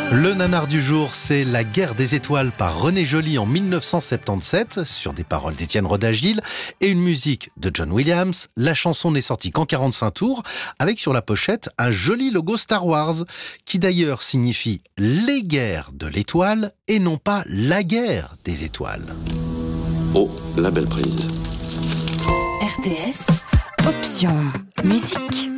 Le nanar du jour, c'est La guerre des étoiles par René Joly en 1977, sur des paroles d'Étienne Roda-Gil et une musique de John Williams. La chanson n'est sortie qu'en 45 tours, avec sur la pochette un joli logo Star Wars, qui d'ailleurs signifie les guerres de l'étoile et non pas la guerre des étoiles. Oh, la belle prise. RTS, option musique.